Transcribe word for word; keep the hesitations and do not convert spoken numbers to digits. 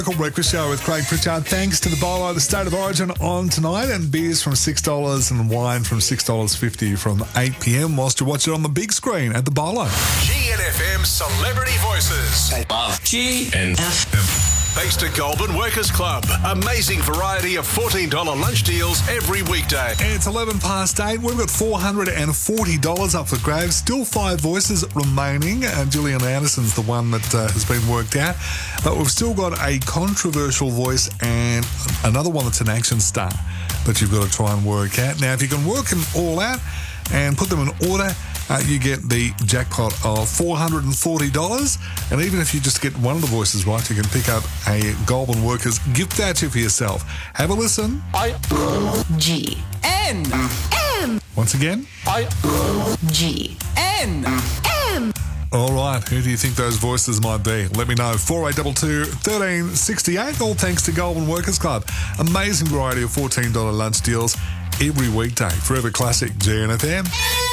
Local Breakfast Show with Craig Pritchard. Thanks to the Bolo, the State of Origin on tonight, and beers from six dollars and wine from six dollars fifty from eight p.m. whilst you watch it on the big screen at the Bolo. G N F M Celebrity Voices. G N F M. Thanks to Goulburn Workers Club. Amazing variety of fourteen dollars lunch deals every weekday. It's eleven past eight. We've got four hundred forty dollars up for grabs. Still five voices remaining. Uh, Gillian Anderson's the one that uh, has been worked out. But we've still got a controversial voice and another one that's an action star that you've got to try and work out. Now, if you can work them all out and put them in order, Uh, you get the jackpot of four hundred forty dollars. And even if you just get one of the voices right, you can pick up a Goulburn Workers gift voucher for yourself. Have a listen. I G N M. Once again. I G N M. All right, who do you think those voices might be? Let me know. four eight two two, one three six eight, all thanks to Goulburn Workers Club. Amazing variety of fourteen dollars lunch deals every weekday. Forever Classic, G N F M.